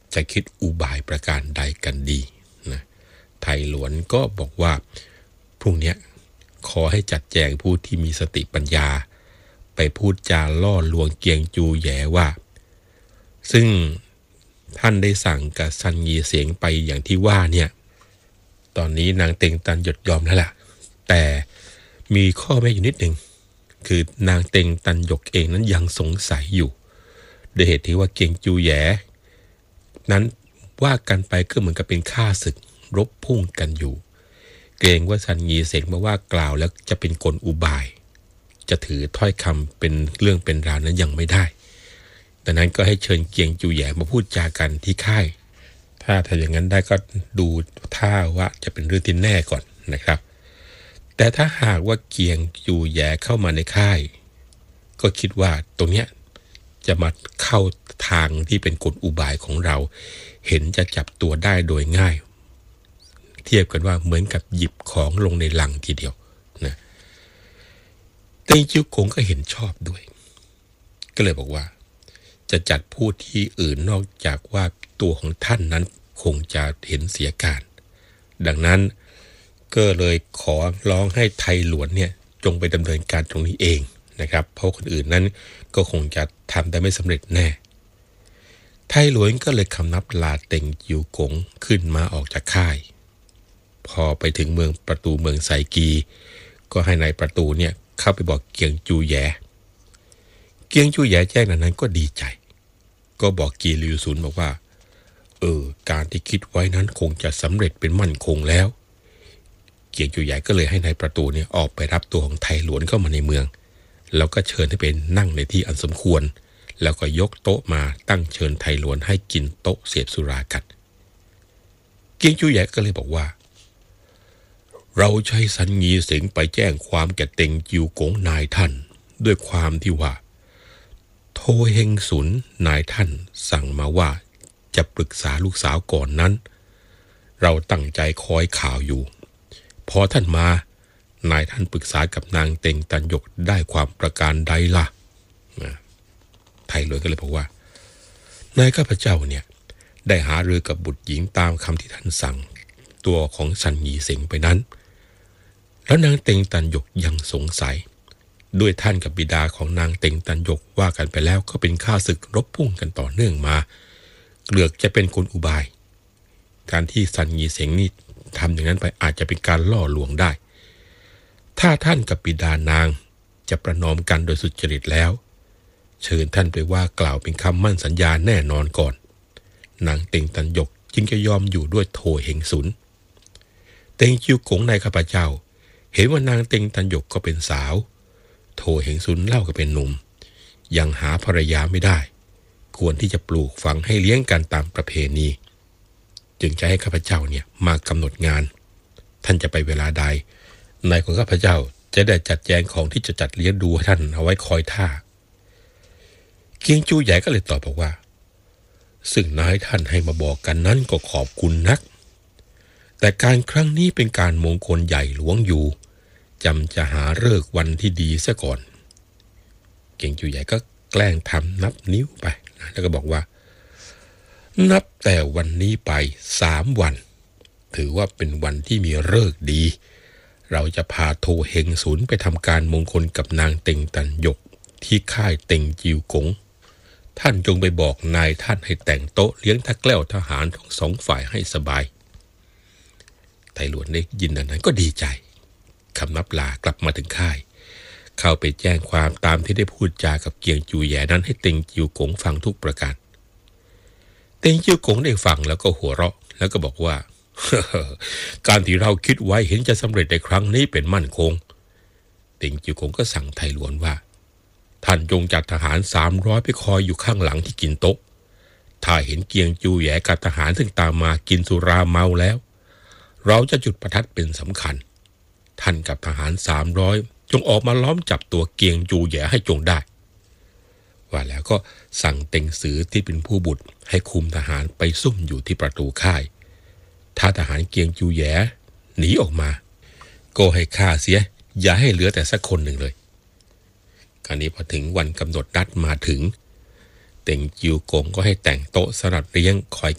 จะคิดอุบายประการใดกันดีนะไทหลวนก็บอกว่าพรุ่งนี้ขอให้จัดแจงผู้ที่มีสติปัญญาไปพูดจาล่อลวงเกียงจูแหย่ว่าซึ่งท่านได้สั่งกับซันยีเสียงไปอย่างที่ว่าเนี่ยตอนนี้นางเต็งตันหยดยอมแล้วล่ะแต่มีข้อแม้อยู่นิดหนึ่งคือนางเต็งตันหยกเองนั้นยังสงสัยอยู่โดยเหตุที่ว่าเกียงจูแหย่นั้นว่ากันไปก็เหมือนกับเป็นข้าศึกรบพุ่งกันอยู่เกรงว่าซันยีเสียงมาว่ากล่าวแล้วจะเป็นกลอุบายจะถือถ้อยคำเป็นเรื่องเป็นราวนั้นยังไม่ได้ดังนั้นก็ให้เชิญเกียงจูแหย่มาพูดจากันที่ค่ายถ้าอย่างนั้นได้ก็ดูท่าว่าจะเป็นเรื่องที่แน่ก่อนนะครับแต่ถ้าหากว่าเกียงจูแหย่เข้ามาในค่ายก็คิดว่าตรงเนี้ยจะมาเข้าทางที่เป็นกลอุบายของเราเห็นจะจับตัวได้โดยง่ายเทียบกันว่าเหมือนกับหยิบของลงในลังทีเดียวนะเต็งจิ้วกงก็เห็นชอบด้วยก็เลยบอกว่าจะจัดผู้ที่อื่นนอกจากว่าตัวของท่านนั้นคงจะเห็นเสียการดังนั้นก็เลยขอร้องให้ไทหลวนเนี่ยจงไปดำเนินการตรงนี้เองนะครับเพราะคนอื่นนั้นก็คงจะทำได้ไม่สำเร็จแน่ไทหลวนก็เลยคำนับลาเต็งจิวกงขึ้นมาออกจากค่ายพอไปถึงประตูเมืองไซกีก็ให้นายประตูเนี่ยเข้าไปบอกเกียงจูแหย่เกียงจูแหย่แจ้งนั้นก็ดีใจก็บอกกีลิวซุนบอกว่าการที่คิดไว้นั้นคงจะสำเร็จเป็นมั่นคงแล้วเกียงจูแหย่ก็เลยให้นายประตูเนี่ยออกไปรับตัวของไทหลวนเข้ามาในเมืองแล้วก็เชิญให้เป็นนั่งในที่อันสมควรแล้วก็ยกโต๊ะมาตั้งเชิญไทหลวนให้กินโต๊ะเสพสุรากันเกียงจูแหย่ก็เลยบอกว่าเราใช้สัญญีเสิงไปแจ้งความแก่เต็งจิวกงนายท่านด้วยความที่ว่าโทเฮงสุนนายท่านสั่งมาว่าจะปรึกษาลูกสาวก่อนนั้นเราตั้งใจคอยข่าวอยู่พอท่านมานายท่านปรึกษากับนางเต็งตันหยกได้ความประการใดล่ะไทหลวนก็เลยบอกว่านายข้าพเจ้าเนี่ยได้หารือกับบุตรหญิงตามคำที่ท่านสั่งตัวของซันยีเสิงไปนั้นแล้วนางเต็งตันหยกยังสงสัยด้วยท่านกับบิดาของนางเต็งตันหยกว่ากันไปแล้วก็เป็นข้าศึกรบพุ่งกันต่อเนื่องมาเกลือกจะเป็นกลอุบายการที่ซันยีเสิงนี่ทำอย่างนั้นไปอาจจะเป็นการล่อลวงได้ถ้าท่านกับบิดานางจะประนอมกันโดยสุจริตแล้วเชิญท่านไปว่ากล่าวเป็นคำมั่นสัญญาแน่นอนก่อนนางเต็งตันหยกจึงจะยอมอยู่ด้วยโทเฮงสุนเต็งจิวกงในข้าพเจ้าเห็นว่านางเต็งตันหยกก็เป็นสาวโทเฮงสุนเล่าก็เป็นหนุ่มยังหาภรรยาไม่ได้ควรที่จะปลูกฝังให้เลี้ยงกันตามประเพณีจึงจะให้ข้าพเจ้าเนี่ยมากำหนดงานท่านจะไปเวลาใดนายของข้าพเจ้าจะได้จัดแจงของที่จะจัดเลี้ยงดูให้ท่านเอาไว้คอยท่าเกียงจูใหญ่ก็เลยตอบบอกว่าซึ่งนายท่านให้มาบอกกันนั้นก็ขอบคุณนักแต่การครั้งนี้เป็นการมงคลใหญ่หลวงอยู่จำจะหาฤกษ์วันที่ดีซะก่อนเกียงจูใหญ่ก็แกล้งทำนับนิ้วไปแล้วก็บอกว่านับแต่วันนี้ไป3 วันถือว่าเป็นวันที่มีฤกษ์ดีเราจะพาโทเฮงสุนไปทำการมงคลกับนางเต็งตันหยกที่ค่ายเต็งจิวกงท่านจงไปบอกนายท่านให้แต่งโต๊ะเลี้ยงทักแกล้วทหารทั้งสองฝ่ายให้สบายไทหลวนได้ยินดังนั้นก็ดีใจคำนับลากลับมาถึงค่ายเข้าไปแจ้งความตามที่ได้พูดจากับเกียงจูแหย่นั้นให้เต็งจิวกงฟังทุกประการเต็งจิวกงได้ฟังแล้วก็หัวเราะแล้วก็บอกว่า การที่เราคิดไว้เห็นจะสำเร็จในครั้งนี้เป็นมั่นคงเต็งจิวกงก็สั่งไทหลวนว่าท่านจงจัดทหาร300ไปคอยอยู่ข้างหลังที่กินโต๊ะถ้าเห็นเกียงจูแหย่กับทหารซึ่งตามมากินสุราเมาแล้วเราจะจุดประทัดเป็นสำคัญท่านกับทหาร300จงออกมาล้อมจับตัวเกียงจูแหย่ให้จงได้ว่าแล้วก็สั่งเต็งสือที่เป็นผู้บุตรให้คุมทหารไปซุ่มอยู่ที่ประตูค่ายถ้าทหารเกียงจูแหย่หนีออกมาก็ให้ฆ่าเสียอย่าให้เหลือแต่สักคนหนึ่งเลยคราวนี้พอถึงวันกำหนดนัดมาถึงเต็งจิวกงก็ให้แต่งโต๊ะสำหรับเลี้ยงคอย